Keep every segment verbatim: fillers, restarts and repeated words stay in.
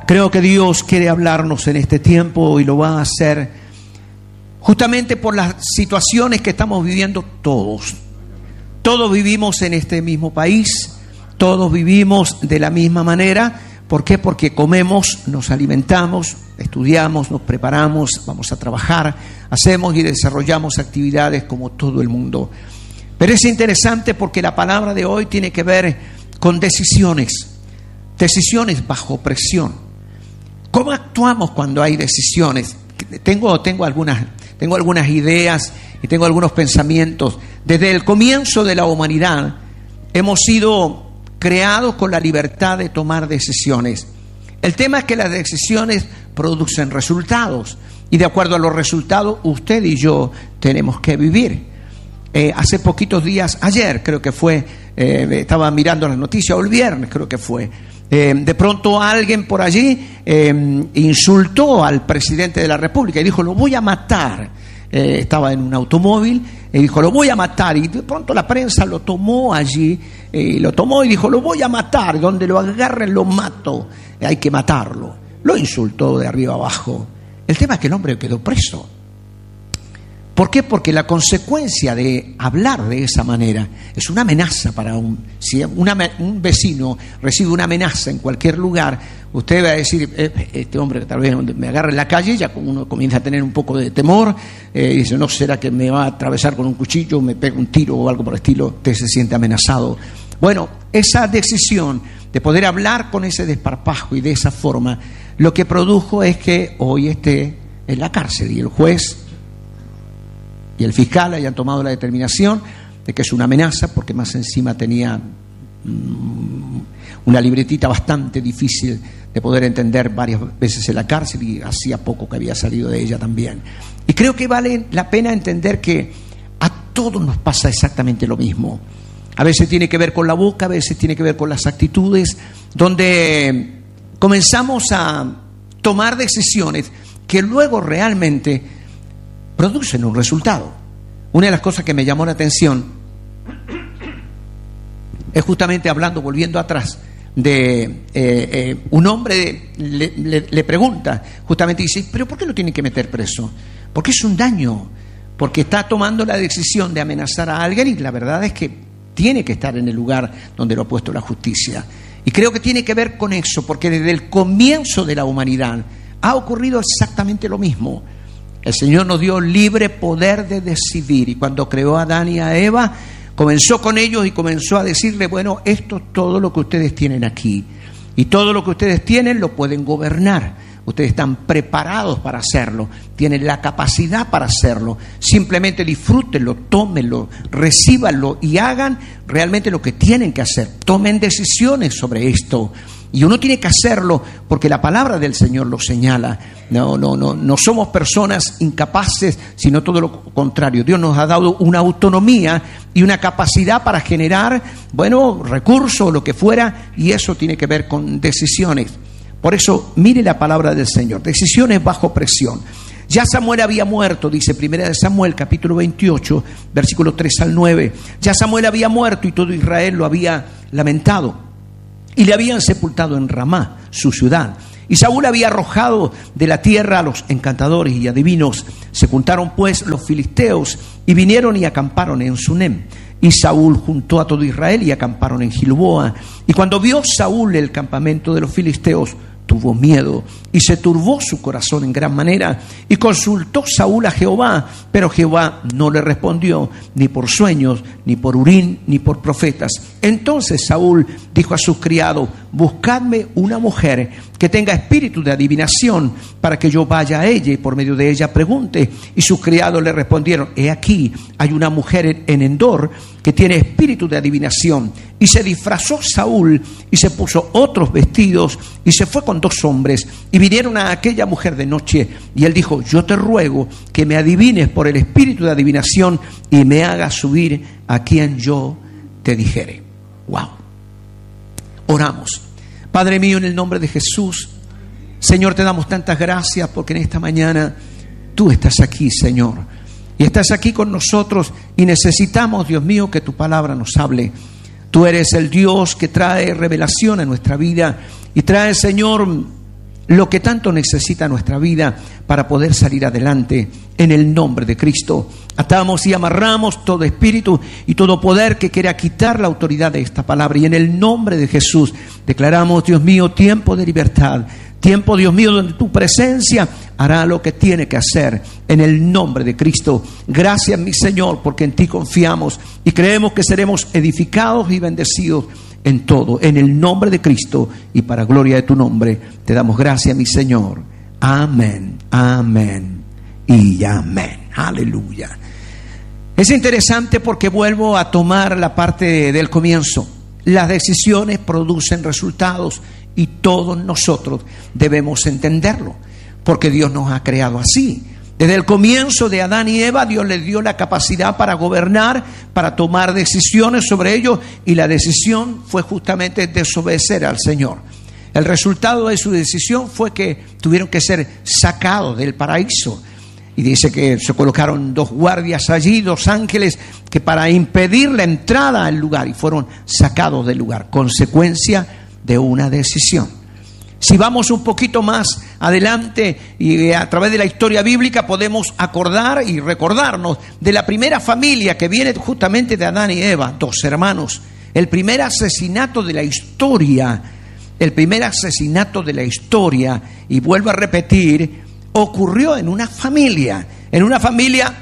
Creo que Dios quiere hablarnos en este tiempo y lo va a hacer justamente por las situaciones que estamos viviendo todos. Todos vivimos en este mismo país, todos vivimos de la misma manera. ¿Por qué? Porque comemos, nos alimentamos, estudiamos, nos preparamos, vamos a trabajar, hacemos y desarrollamos actividades como todo el mundo. Pero es interesante porque la palabra de hoy tiene que ver con decisiones, decisiones bajo presión. ¿Cómo actuamos cuando hay decisiones? Tengo, tengo, algunas, tengo algunas ideas y tengo algunos pensamientos. Desde el comienzo de la humanidad hemos sido creados con la libertad de tomar decisiones. El tema es que las decisiones producen resultados y de acuerdo a los resultados usted y yo tenemos que vivir. Eh, hace poquitos días, ayer creo que fue, eh, estaba mirando las noticias, o el viernes creo que fue, eh, de pronto alguien por allí eh, insultó al presidente de la República y dijo: lo voy a matar. Eh, estaba en un automóvil y dijo: lo voy a matar. Y de pronto la prensa lo tomó allí, eh, lo tomó y dijo: lo voy a matar, donde lo agarren lo mato, eh, hay que matarlo. Lo insultó de arriba abajo. El tema es que el hombre quedó preso. ¿Por qué? Porque la consecuencia de hablar de esa manera es una amenaza para un... Si una, un vecino recibe una amenaza en cualquier lugar, usted va a decir: eh, este hombre que tal vez me agarre en la calle, ya uno comienza a tener un poco de temor, eh, dice: no será que me va a atravesar con un cuchillo, me pega un tiro o algo por el estilo. Usted se siente amenazado. Bueno, esa decisión de poder hablar con ese desparpajo y de esa forma, lo que produjo es que hoy esté en la cárcel y el juez y el fiscal hayan tomado la determinación de que es una amenaza, porque más encima tenía mmm, una libretita bastante difícil de poder entender varias veces en la cárcel y hacía poco que había salido de ella también. Y creo que vale la pena entender que a todos nos pasa exactamente lo mismo. A veces tiene que ver con la boca, a veces tiene que ver con las actitudes, donde comenzamos a tomar decisiones que luego realmente producen un resultado. Una de las cosas que me llamó la atención es justamente hablando, volviendo atrás, de eh, eh, un hombre le, le, le pregunta, justamente dice: ¿pero por qué lo tienen que meter preso? Porque es un daño, porque está tomando la decisión de amenazar a alguien y la verdad es que tiene que estar en el lugar donde lo ha puesto la justicia. Y creo que tiene que ver con eso, porque desde el comienzo de la humanidad ha ocurrido exactamente lo mismo. El Señor nos dio libre poder de decidir y cuando creó a Adán y a Eva, comenzó con ellos y comenzó a decirle: bueno, esto es todo lo que ustedes tienen aquí y todo lo que ustedes tienen lo pueden gobernar. Ustedes están preparados para hacerlo, tienen la capacidad para hacerlo. Simplemente disfrútenlo, tómenlo, recíbanlo y hagan realmente lo que tienen que hacer. Tomen decisiones sobre esto. Y uno tiene que hacerlo porque la palabra del Señor lo señala. No, no, no, no somos personas incapaces, sino todo lo contrario. Dios nos ha dado una autonomía y una capacidad para generar, bueno, recursos, lo que fuera, y eso tiene que ver con decisiones. Por eso, mire la palabra del Señor. Decisiones bajo presión. Ya Samuel había muerto, dice Primera de Samuel, capítulo veintiocho, versículos tres al nueve. Ya Samuel había muerto y todo Israel lo había lamentado. Y le habían sepultado en Ramá, su ciudad. Y Saúl había arrojado de la tierra a los encantadores y adivinos. Se juntaron pues los filisteos y vinieron y acamparon en Sunem. Y Saúl juntó a todo Israel y acamparon en Gilboa. Y cuando vio Saúl el campamento de los filisteos, tuvo miedo y se turbó su corazón en gran manera. Y consultó Saúl a Jehová, pero Jehová no le respondió, ni por sueños, ni por Urim, ni por profetas. Entonces Saúl dijo a sus criados: buscadme una mujer que tenga espíritu de adivinación, para que yo vaya a ella y por medio de ella pregunte. Y sus criados le respondieron: he aquí, hay una mujer en Endor que tiene espíritu de adivinación. Y se disfrazó Saúl y se puso otros vestidos y se fue con dos hombres y vinieron a aquella mujer de noche. Y él dijo: yo te ruego que me adivines por el espíritu de adivinación y me hagas subir a quien yo te dijere. Wow. Oramos. Padre mío, en el nombre de Jesús, Señor, te damos tantas gracias porque en esta mañana tú estás aquí, Señor. Y estás aquí con nosotros y necesitamos, Dios mío, que tu palabra nos hable. Tú eres el Dios que trae revelación a nuestra vida y trae, Señor, lo que tanto necesita nuestra vida para poder salir adelante en el nombre de Cristo. Atamos y amarramos todo espíritu y todo poder que quiera quitar la autoridad de esta palabra, y en el nombre de Jesús declaramos, Dios mío, tiempo de libertad, tiempo, Dios mío, donde tu presencia hará lo que tiene que hacer en el nombre de Cristo. Gracias, mi Señor, porque en ti confiamos y creemos que seremos edificados y bendecidos en todo, en el nombre de Cristo y para gloria de tu nombre. Te damos gracias, mi Señor. Amén, amén y amén. Aleluya. Es interesante porque vuelvo a tomar la parte del comienzo. Las decisiones producen resultados y todos nosotros debemos entenderlo, porque Dios nos ha creado así. Desde el comienzo de Adán y Eva, Dios les dio la capacidad para gobernar, para tomar decisiones sobre ellos, y la decisión fue justamente desobedecer al Señor. El resultado de su decisión fue que tuvieron que ser sacados del paraíso. Y dice que se colocaron dos guardias allí, dos ángeles, que para impedir la entrada al lugar, y fueron sacados del lugar, consecuencia de una decisión. Si vamos un poquito más adelante y a través de la historia bíblica podemos acordar y recordarnos de la primera familia que viene justamente de Adán y Eva, dos hermanos. El primer asesinato de la historia, el primer asesinato de la historia, y vuelvo a repetir, ocurrió en una familia, en una familia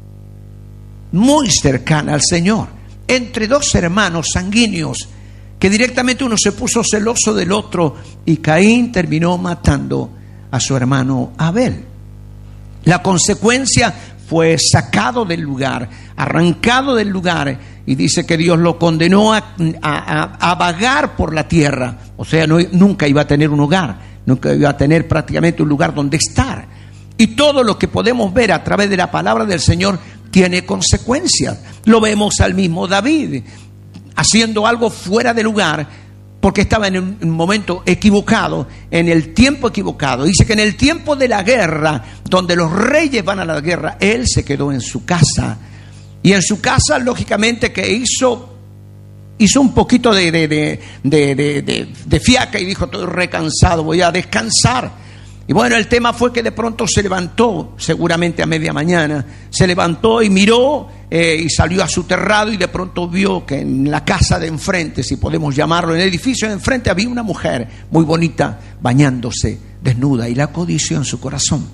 muy cercana al Señor, entre dos hermanos sanguíneos, que directamente uno se puso celoso del otro, y Caín terminó matando a su hermano Abel. La consecuencia fue sacado del lugar, arrancado del lugar, y dice que Dios lo condenó a, a, a vagar por la tierra. O sea, no, nunca iba a tener un hogar, nunca iba a tener prácticamente un lugar donde estar. Y todo lo que podemos ver a través de la palabra del Señor tiene consecuencias. Lo vemos al mismo David haciendo algo fuera de lugar, porque estaba en un momento equivocado, en el tiempo equivocado. Dice que en el tiempo de la guerra, donde los reyes van a la guerra, él se quedó en su casa. Y en su casa, lógicamente, que hizo, hizo un poquito de, de, de, de, de, de, de fiaca, y dijo: estoy recansado, voy a descansar. Y bueno, el tema fue que de pronto se levantó, seguramente a media mañana, se levantó y miró eh, y salió a su terrado, y de pronto vio que en la casa de enfrente, si podemos llamarlo, en el edificio de enfrente, había una mujer muy bonita bañándose desnuda, y la codició en su corazón.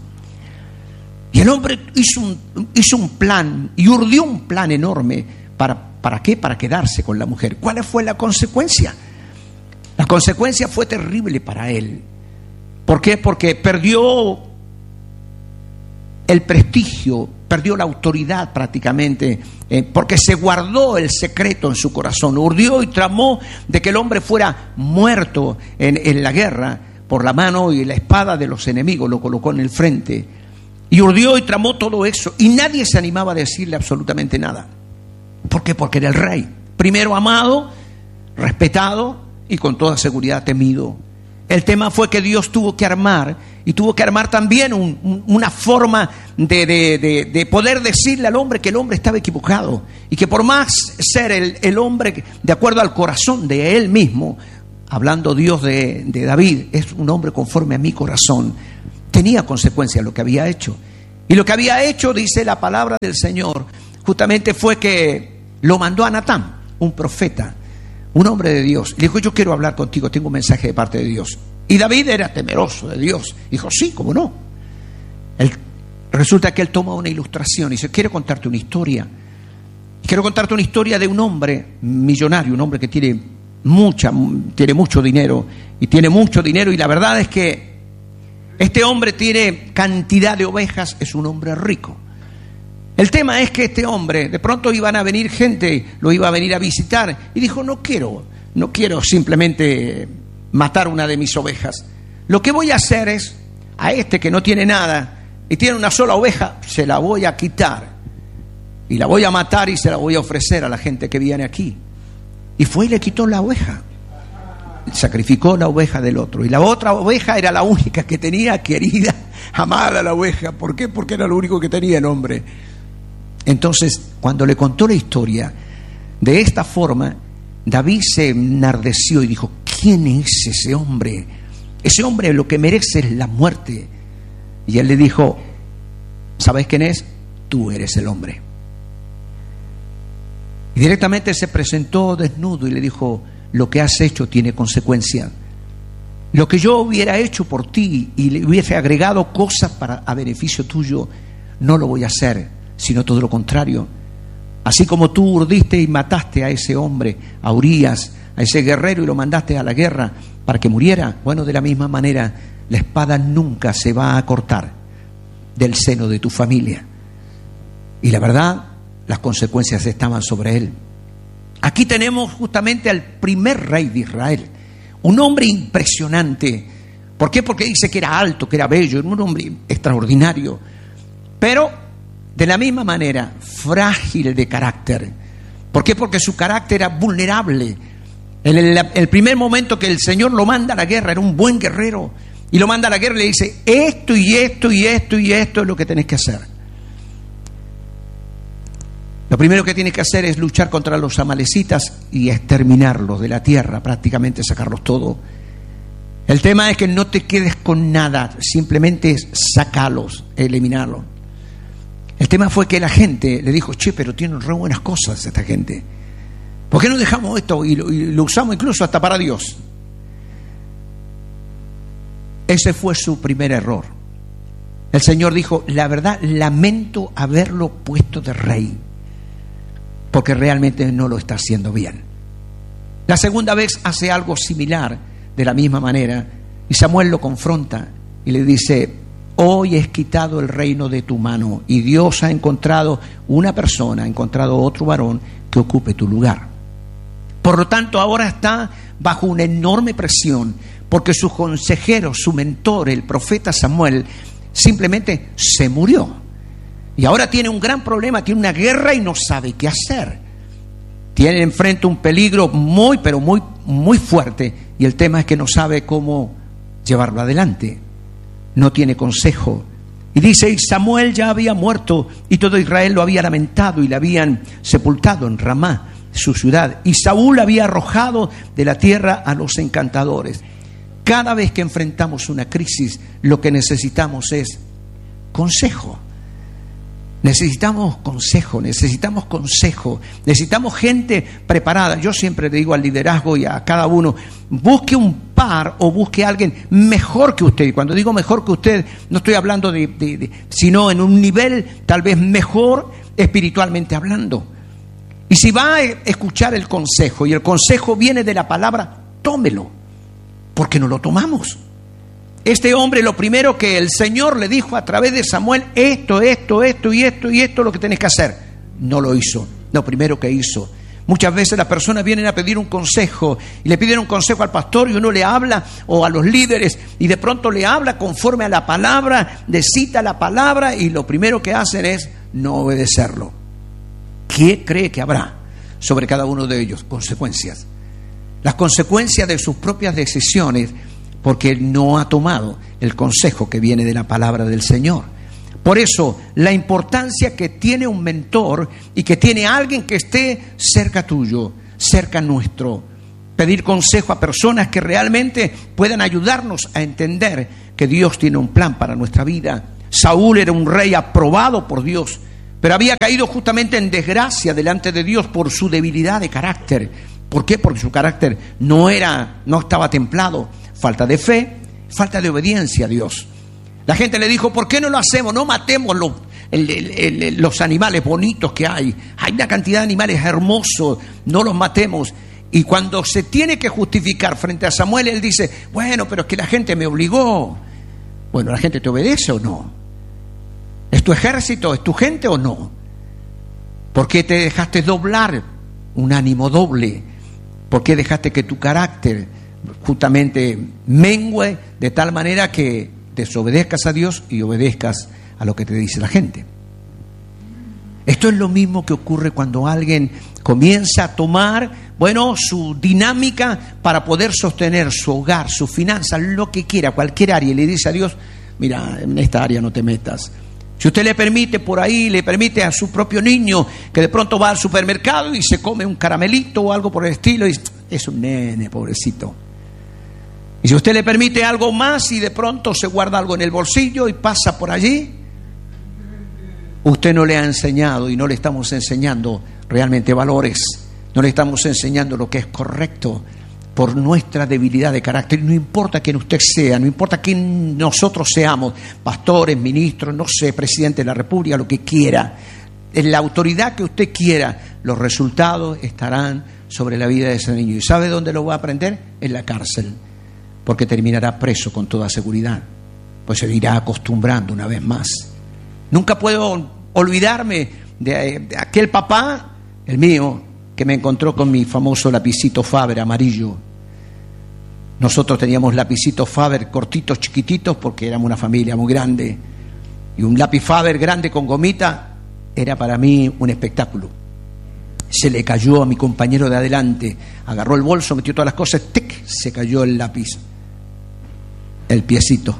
Y el hombre hizo un, hizo un plan, y urdió un plan enorme. ¿Para, ¿Para qué? Para quedarse con la mujer. ¿Cuál fue la consecuencia? La consecuencia fue terrible para él. ¿Por qué? Porque perdió el prestigio, perdió la autoridad prácticamente, eh, porque se guardó el secreto en su corazón. Urdió y tramó de que el hombre fuera muerto en, en la guerra por la mano y la espada de los enemigos, lo colocó en el frente. Y urdió y tramó todo eso, y nadie se animaba a decirle absolutamente nada. ¿Por qué? Porque era el rey, primero amado, respetado y con toda seguridad temido. El tema fue que Dios tuvo que armar, y tuvo que armar también un, un, una forma de, de, de, de poder decirle al hombre que el hombre estaba equivocado, y que por más ser el, el hombre de acuerdo al corazón de él mismo, hablando Dios de, de David, es un hombre conforme a mi corazón, tenía consecuencias lo que había hecho. Y lo que había hecho, dice la palabra del Señor, justamente fue que lo mandó a Natán, un profeta, un hombre de Dios. Le dijo: yo quiero hablar contigo, tengo un mensaje de parte de Dios. Y David era temeroso de Dios. Dijo: sí, cómo no. Él, resulta que él toma una ilustración y dice: quiero contarte una historia. Quiero contarte una historia de un hombre millonario, un hombre que tiene mucha, tiene mucho dinero, y tiene mucho dinero, y la verdad es que este hombre tiene cantidad de ovejas, es un hombre rico. El tema es que este hombre, de pronto iban a venir gente, lo iba a venir a visitar, y dijo: no quiero, no quiero simplemente matar una de mis ovejas. Lo que voy a hacer es, a este que no tiene nada y tiene una sola oveja, se la voy a quitar, y la voy a matar, y se la voy a ofrecer a la gente que viene aquí. Y fue y le quitó la oveja, sacrificó la oveja del otro, y la otra oveja era la única que tenía, querida, amada la oveja. ¿Por qué? Porque era lo único que tenía el hombre. Entonces, cuando le contó la historia de esta forma, David se enardeció y dijo: ¿quién es ese hombre ese hombre lo que merece es la muerte. Y él le dijo, ¿sabes quién es? Tú eres el hombre. Y directamente se presentó desnudo y le dijo, lo que has hecho tiene consecuencia. Lo que yo hubiera hecho por ti y le hubiese agregado cosas para a beneficio tuyo, no lo voy a hacer, sino todo lo contrario. Así como tú urdiste y mataste a ese hombre, a Urías, a ese guerrero, y lo mandaste a la guerra para que muriera, bueno, de la misma manera la espada nunca se va a cortar del seno de tu familia. Y la verdad, las consecuencias estaban sobre él. Aquí tenemos justamente al primer rey de Israel, un hombre impresionante. ¿Por qué? Porque dice que era alto, que era bello, era un hombre extraordinario, pero de la misma manera frágil de carácter. ¿Por qué? Porque su carácter era vulnerable. En el, el primer momento que el Señor lo manda a la guerra, era un buen guerrero, y lo manda a la guerra y le dice, esto y esto y esto y esto es lo que tenés que hacer. Lo primero que tienes que hacer es luchar contra los amalecitas y exterminarlos de la tierra, prácticamente sacarlos todo. El tema es que no te quedes con nada, simplemente es sacarlos, eliminarlos. El tema fue que la gente le dijo, che, pero tienen re buenas cosas esta gente. ¿Por qué no dejamos esto y lo, y lo usamos incluso hasta para Dios? Ese fue su primer error. El Señor dijo, la verdad, lamento haberlo puesto de rey, porque realmente no lo está haciendo bien. La segunda vez hace algo similar, de la misma manera, y Samuel lo confronta y le dice, hoy es quitado el reino de tu mano, y Dios ha encontrado una persona, ha encontrado otro varón que ocupe tu lugar. Por lo tanto, ahora está bajo una enorme presión, porque su consejero, su mentor, el profeta Samuel, simplemente se murió. Y ahora tiene un gran problema, tiene una guerra y no sabe qué hacer. Tiene enfrente un peligro muy, pero muy, muy fuerte, y el tema es que no sabe cómo llevarlo adelante. No tiene consejo. Y dice, y Samuel ya había muerto, y todo Israel lo había lamentado, y le habían sepultado en Ramá, su ciudad. Y Saúl había arrojado de la tierra a los encantadores. Cada vez que enfrentamos una crisis, lo que necesitamos es consejo. Necesitamos consejo, necesitamos consejo, necesitamos gente preparada. Yo siempre le digo al liderazgo y a cada uno, busque un par o busque a alguien mejor que usted. Y cuando digo mejor que usted, no estoy hablando de, de, de sino en un nivel tal vez mejor espiritualmente hablando. Y si va a escuchar el consejo y el consejo viene de la palabra, tómelo, porque no lo tomamos. Este hombre, lo primero que el Señor le dijo a través de Samuel, esto, esto, esto y esto y esto es lo que tenés que hacer. No lo hizo, lo primero que hizo. Muchas veces las personas vienen a pedir un consejo y le piden un consejo al pastor y uno le habla, o a los líderes, y de pronto le habla conforme a la palabra, le cita la palabra, y lo primero que hacen es no obedecerlo. ¿Qué cree que habrá sobre cada uno de ellos? Consecuencias. Las consecuencias de sus propias decisiones, porque no ha tomado el consejo que viene de la palabra del Señor. Por eso, la importancia que tiene un mentor y que tiene alguien que esté cerca tuyo, cerca nuestro. Pedir consejo a personas que realmente puedan ayudarnos a entender que Dios tiene un plan para nuestra vida. Saúl era un rey aprobado por Dios, pero había caído justamente en desgracia delante de Dios por su debilidad de carácter. ¿Por qué? Porque su carácter no era, no estaba templado. Falta de fe, falta de obediencia a Dios. La gente le dijo, ¿por qué no lo hacemos? No matemos los, el, el, el, los animales bonitos que hay. Hay una cantidad de animales hermosos, no los matemos. Y cuando se tiene que justificar frente a Samuel, él dice, bueno, pero es que la gente me obligó. Bueno, ¿la gente te obedece o no? ¿Es tu ejército? ¿Es tu gente o no? ¿Por qué te dejaste doblar un ánimo doble? ¿Por qué dejaste que tu carácter justamente mengue de tal manera que desobedezcas a Dios y obedezcas a lo que te dice la gente? Esto es lo mismo que ocurre cuando alguien comienza a tomar, bueno, su dinámica para poder sostener su hogar, sus finanzas, lo que quiera, cualquier área, y le dice a Dios, mira, en esta área no te metas. Si usted le permite por ahí, le permite a su propio niño que de pronto va al supermercado y se come un caramelito o algo por el estilo, y es un nene, pobrecito. Y si usted le permite algo más y de pronto se guarda algo en el bolsillo y pasa por allí, usted no le ha enseñado y no le estamos enseñando realmente valores, no le estamos enseñando lo que es correcto por nuestra debilidad de carácter. No importa quién usted sea, no importa quién nosotros seamos, pastores, ministros, no sé, presidente de la República, lo que quiera, en la autoridad que usted quiera, los resultados estarán sobre la vida de ese niño. ¿Y sabe dónde lo va a aprender? En la cárcel, porque terminará preso con toda seguridad, pues se irá acostumbrando una vez más. Nunca puedo olvidarme de, de aquel papá, el mío, que me encontró con mi famoso lapicito Faber amarillo. Nosotros teníamos lapicitos Faber cortitos, chiquititos, porque éramos una familia muy grande, y un lápiz Faber grande con gomita era para mí un espectáculo. Se le cayó a mi compañero de adelante, agarró el bolso, metió todas las cosas, ¡tic!, se cayó el lápiz, el piecito.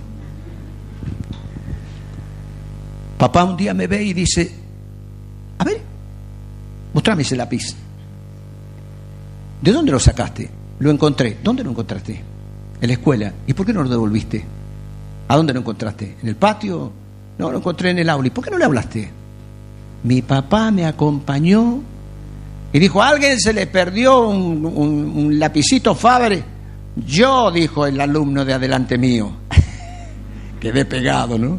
Papá un día me ve y dice: a ver, mostrame ese lápiz. ¿De dónde lo sacaste? Lo encontré. ¿Dónde lo encontraste? En la escuela. ¿Y por qué no lo devolviste? ¿A dónde lo encontraste? ¿En el patio? No, lo encontré en el aula. ¿Y por qué no le hablaste? Mi papá me acompañó y dijo: ¿a alguien se le perdió un, un, un lapicito Faber? Yo, dijo el alumno de adelante mío. Quedé pegado, ¿no?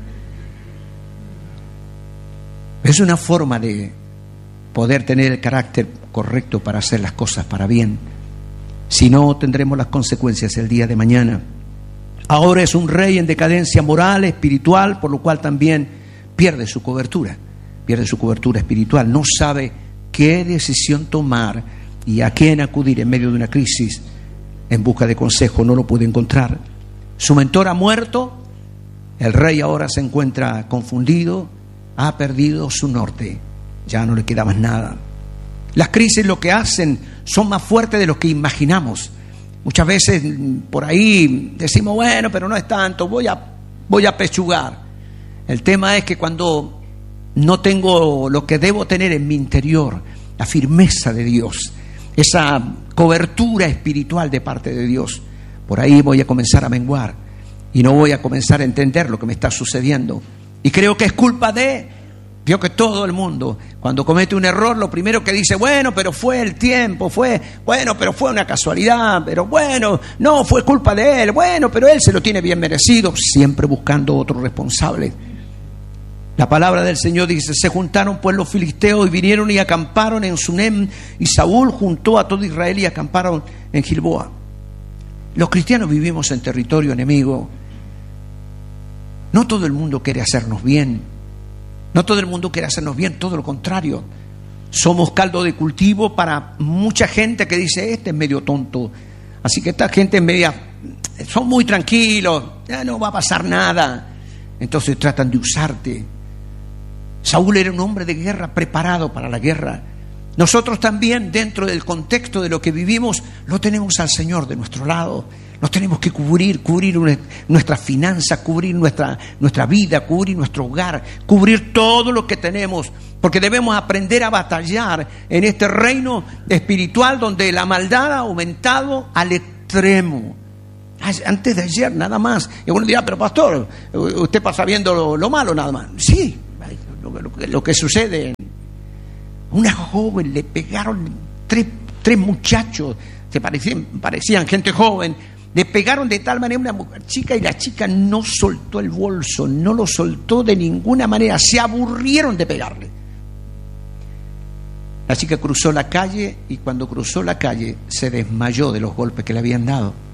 Es una forma de poder tener el carácter correcto para hacer las cosas para bien. Si no, tendremos las consecuencias el día de mañana. Ahora es un rey en decadencia moral, espiritual, por lo cual también pierde su cobertura, pierde su cobertura espiritual. No sabe qué decisión tomar y a quién acudir en medio de una crisis. En busca de consejo no lo puede encontrar. Su mentor ha muerto, el rey ahora se encuentra confundido, ha perdido su norte, ya no le queda más nada. Las crisis lo que hacen son más fuertes de lo que imaginamos. Muchas veces por ahí decimos: bueno, pero no es tanto, voy a, voy a pechugar. El tema es que cuando no tengo lo que debo tener en mi interior, la firmeza de Dios, esa cobertura espiritual de parte de Dios, por ahí voy a comenzar a menguar y no voy a comenzar a entender lo que me está sucediendo. Y creo que es culpa de... Vio que todo el mundo, cuando comete un error, lo primero que dice: bueno, pero fue el tiempo, fue, bueno, pero fue una casualidad, pero bueno, no, fue culpa de él, bueno, pero él se lo tiene bien merecido, siempre buscando otro responsable. La palabra del Señor dice: se juntaron pues los filisteos y vinieron y acamparon en Sunem, y Saúl juntó a todo Israel y acamparon en Gilboa. Los cristianos vivimos en territorio enemigo. No todo el mundo quiere hacernos bien. No todo el mundo quiere hacernos bien, todo lo contrario. Somos caldo de cultivo para mucha gente que dice: este es medio tonto, así que esta gente es media, son muy tranquilos, ya no va a pasar nada. Entonces tratan de usarte. Saúl era un hombre de guerra, preparado para la guerra. Nosotros también, dentro del contexto de lo que vivimos, lo tenemos al Señor de nuestro lado. Nos tenemos que cubrir, cubrir nuestras finanzas, cubrir nuestra, nuestra vida, cubrir nuestro hogar, cubrir todo lo que tenemos, porque debemos aprender a batallar en este reino espiritual donde la maldad ha aumentado al extremo. Antes de ayer, nada más. Y uno dirá: pero pastor, usted pasa viendo lo, lo malo nada más. Sí, lo, lo, lo que sucede. Una joven le pegaron, tres, tres muchachos, se parecían, parecían gente joven. Le pegaron de tal manera a una mujer chica y la chica no soltó el bolso, no lo soltó de ninguna manera, se aburrieron de pegarle. La chica cruzó la calle y cuando cruzó la calle se desmayó de los golpes que le habían dado.